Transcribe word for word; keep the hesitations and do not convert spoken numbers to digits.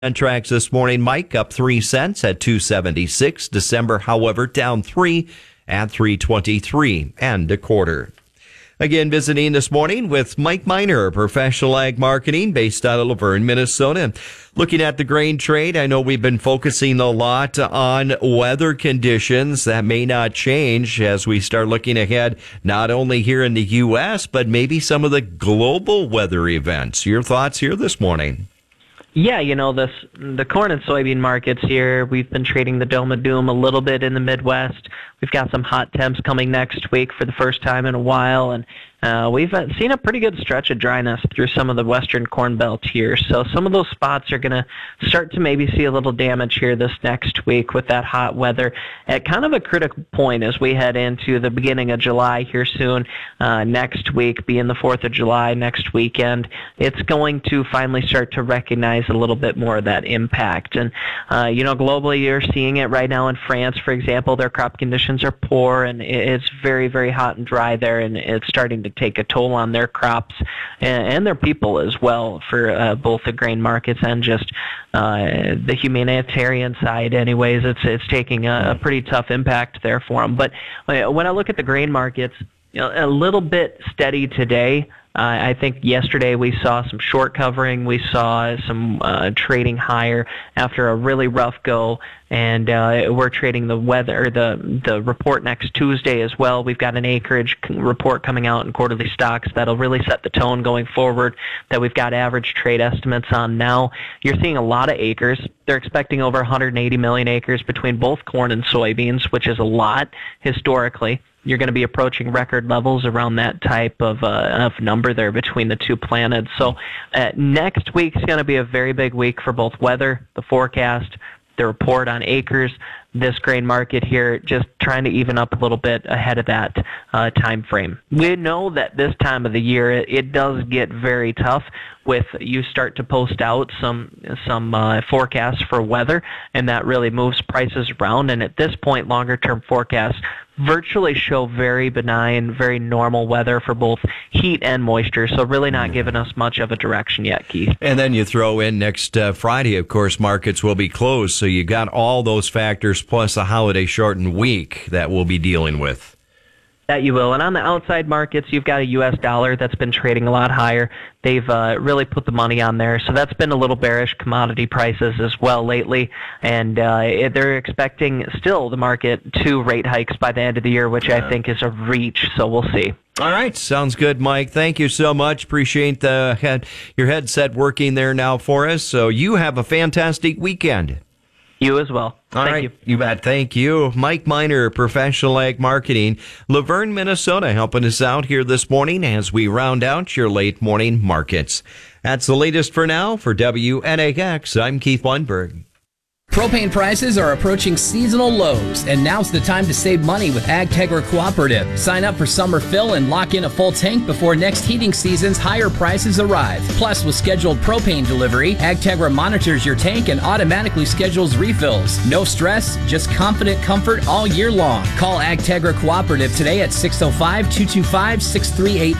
Contracts this morning, Mike, up three cents at two seventy-six. December, however, down three at three twenty-three and a quarter. Again, visiting this morning with Mike Miner, Professional Ag Marketing, based out of Luverne, Minnesota. Looking at the grain trade, I know we've been focusing a lot on weather conditions. That may not change as we start looking ahead, not only here in the U S, but maybe some of the global weather events. Your thoughts here this morning? Yeah, you know, this the corn and soybean markets here, we've been trading the Dome of Doom a little bit in the Midwest. We've got some hot temps coming next week for the first time in a while, and uh, we've seen a pretty good stretch of dryness through some of the western corn belt here. So some of those spots are going to start to maybe see a little damage here this next week with that hot weather at kind of a critical point as we head into the beginning of July here soon. Uh, next week, being the fourth of July, next weekend, it's going to finally start to recognize a little bit more of that impact. And, uh, you know, globally, you're seeing it right now in France, for example. Their crop conditions are poor, and it's very, very hot and dry there, and it's starting to take a toll on their crops and, and their people as well for uh, both the grain markets and just uh, the humanitarian side. Anyways, it's it's taking a, a pretty tough impact there for them. But uh, when I look at the grain markets, you know, a little bit steady today. Uh, I think yesterday we saw some short covering. We saw some uh, trading higher after a really rough go, and uh, we're trading the weather, the the report next Tuesday as well. We've got an acreage report coming out in quarterly stocks that'll really set the tone going forward. That we've got average trade estimates on now. You're seeing a lot of acres. They're expecting over one hundred eighty million acres between both corn and soybeans, which is a lot historically. You're going to be approaching record levels around that type of, uh, of number there between the two planets. So uh, next week's going to be a very big week for both weather, the forecast, the report on acres, this grain market here, just trying to even up a little bit ahead of that uh, time frame. We know that this time of the year, it, it does get very tough with you start to post out some some uh, forecasts for weather, and that really moves prices around. And at this point, longer-term forecasts virtually show very benign, very normal weather for both heat and moisture, so really not giving us much of a direction yet, Keith. And then you throw in next uh, Friday, of course, markets will be closed, so you got all those factors plus a holiday-shortened week that we'll be dealing with. That you will. And on the outside markets, you've got a U S dollar that's been trading a lot higher. They've uh, really put the money on there. So that's been a little bearish commodity prices as well lately. And uh, they're expecting still the market two rate hikes by the end of the year, which I think is a reach. So we'll see. All right. Sounds good, Mike. Thank you so much. Appreciate the head, your headset working there now for us. So you have a fantastic weekend. You as well. All Thank right. you. You bet. Thank you. Mike Miner, Professional Ag Marketing, Luverne, Minnesota, helping us out here this morning as we round out your late morning markets. That's the latest for now. For W N A X, I'm Keith Lundberg. Propane prices are approaching seasonal lows, and now's the time to save money with AgTegra Cooperative. Sign up for summer fill and lock in a full tank before next heating season's higher prices arrive. Plus, with scheduled propane delivery, AgTegra monitors your tank and automatically schedules refills. No stress, just confident comfort all year long. Call AgTegra Cooperative today at six oh five, two two five, six three eight.